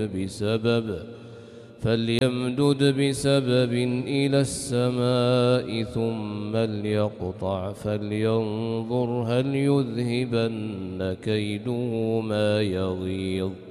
فليمدد بسبب إلى السماء ثم ليقطع فلينظر هل يذهبن كيده ما يغيظ